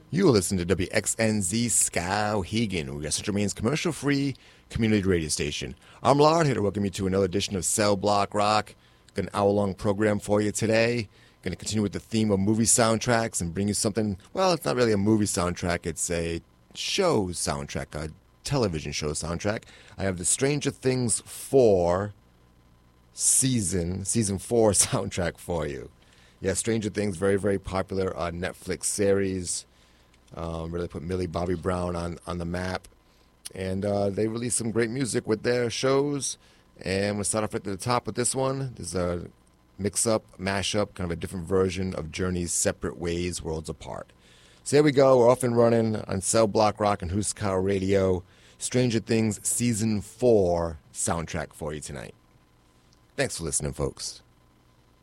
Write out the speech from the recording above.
You are listening to WXNZ Skowhegan, West Central Maine's commercial-free community radio station. I'm Lard, here to welcome you to another edition of Cell Block Rock. Got an hour-long program for you today. Going to continue with the theme of movie soundtracks and bring you something, well, it's not really a movie soundtrack, it's a show soundtrack, a television show soundtrack. I have the Stranger Things 4 season 4 soundtrack for you. Yeah, Stranger Things, very, very popular Netflix series. Really put Millie Bobby Brown on the map. And they released some great music with their shows. And we'll start off at the top with this one. This is a mix-up, mash-up, kind of a different version of Journey's Separate Ways, Worlds Apart. So here we go. We're off and running on Cell Block Rock and Huskow Radio. Stranger Things Season 4 soundtrack for you tonight. Thanks for listening, folks.